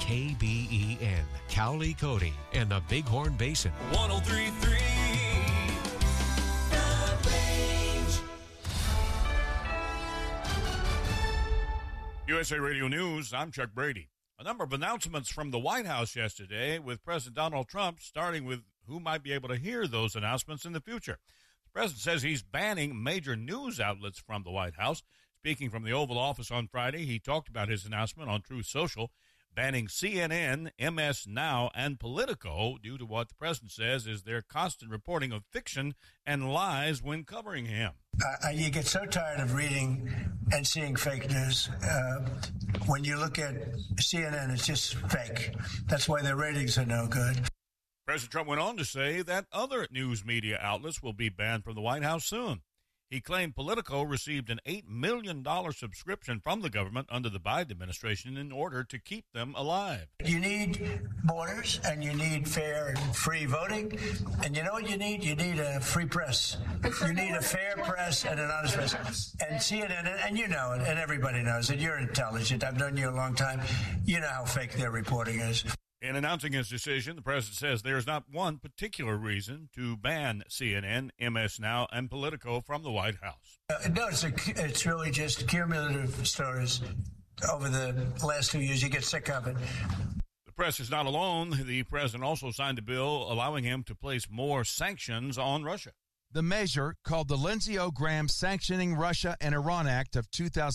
KBEN, Cowley Cody, and the Bighorn Basin. 103.3 The Range. USA Radio News, I'm Chuck Brady. A number of announcements from the White House yesterday, with President Donald Trump starting with who might be able to hear those announcements in the future. The president says he's banning major news outlets from the White House. Speaking from the Oval Office on Friday, he talked about his announcement on Truth Social, banning CNN, MS Now, and Politico due to what the president says is their constant reporting of fiction and lies when covering him. You get so tired of reading and seeing fake news. When you look at CNN, it's just fake. That's why their ratings are no good. President Trump went on to say that other news media outlets will be banned from the White House soon. He claimed Politico received an $8 million subscription from the government under the Biden administration in order to keep them alive. You need borders, and you need fair and free voting. And you know what you need? You need a free press. You need a fair press and an honest press. And CNN, and you know it, and everybody knows it. You're intelligent. I've known you a long time. You know how fake their reporting is. In announcing his decision, the president says there is not one particular reason to ban CNN, MS Now, and Politico from the White House. No, it's really just cumulative stories over the last 2 years. You get sick of it. The press is not alone. The president also signed a bill allowing him to place more sanctions on Russia. The measure, called the Lindsey O. Graham Sanctioning Russia and Iran Act of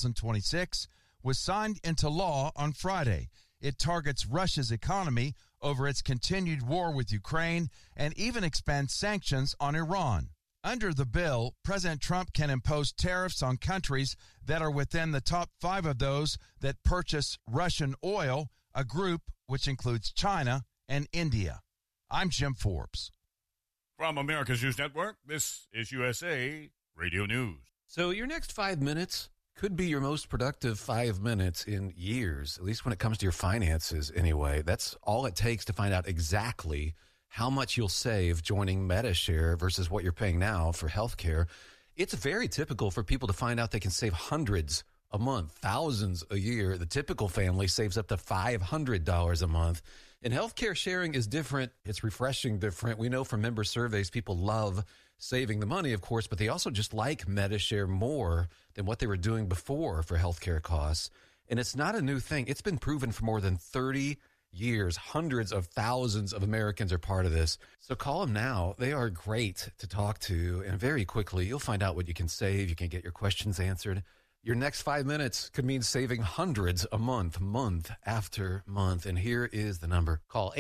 2026, was signed into law on Friday. It targets Russia's economy over its continued war with Ukraine and even expands sanctions on Iran. Under the bill, President Trump can impose tariffs on countries that are within the top 5 of those that purchase Russian oil, a group which includes China and India. I'm Jim Forbes. From America's News Network, this is USA Radio News. So your next 5 minutes could be your most productive 5 minutes in years, at least when it comes to your finances anyway. That's all it takes to find out exactly how much you'll save joining MediShare versus what you're paying now for healthcare. It's very typical for people to find out they can save hundreds a month, thousands a year. The typical family saves up to $500 a month. And healthcare sharing is different. It's refreshing different. We know from member surveys, people love saving the money, of course, but they also just like MediShare more than what they were doing before for healthcare costs. And it's not a new thing. It's been proven for more than 30 years. Hundreds of thousands of Americans are part of this. So call them now. They are great to talk to. And very quickly, you'll find out what you can save. You can get your questions answered. Your next 5 minutes could mean saving hundreds a month, month after month. And here is the number. Call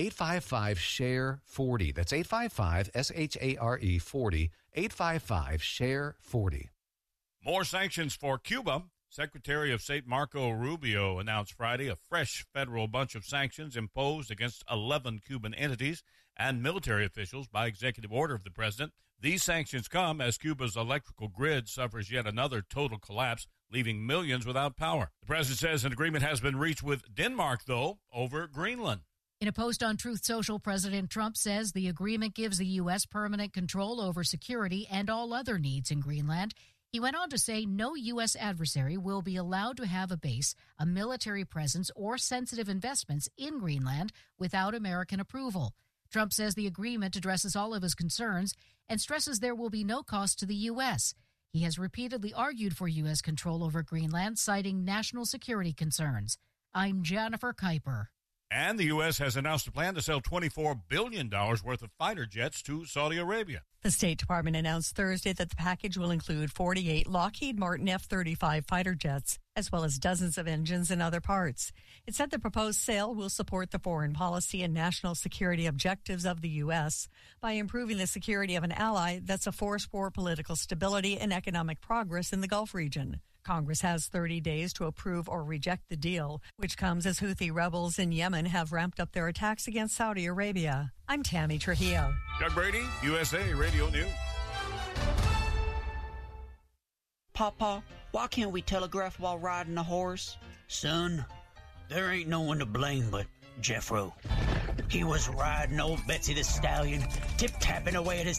855-SHARE-40. That's 855-SHARE 40. 855-SHARE-40. More sanctions for Cuba. Secretary of State Marco Rubio announced Friday a fresh federal bunch of sanctions imposed against 11 Cuban entities and military officials by executive order of the president. These sanctions come as Cuba's electrical grid suffers yet another total collapse, leaving millions without power. The president says an agreement has been reached with Denmark, though, over Greenland. In a post on Truth Social, President Trump says the agreement gives the U.S. permanent control over security and all other needs in Greenland. He went on to say no U.S. adversary will be allowed to have a base, a military presence, or sensitive investments in Greenland without American approval. Trump says the agreement addresses all of his concerns and stresses there will be no cost to the U.S. He has repeatedly argued for U.S. control over Greenland, citing national security concerns. I'm Jennifer Kuiper. And the U.S. has announced a plan to sell $24 billion worth of fighter jets to Saudi Arabia. The State Department announced Thursday that the package will include 48 Lockheed Martin F-35 fighter jets, as well as dozens of engines and other parts. It said the proposed sale will support the foreign policy and national security objectives of the U.S. by improving the security of an ally that's a force for political stability and economic progress in the Gulf region. Congress has 30 days to approve or reject the deal, which comes as Houthi rebels in Yemen have ramped up their attacks against Saudi Arabia. I'm Tammy Trujillo. Doug Brady, USA Radio News. Papa, why can't we telegraph while riding a horse? Son, there ain't no one to blame but Jeffro. He was riding old Betsy the Stallion, tip-tapping away at his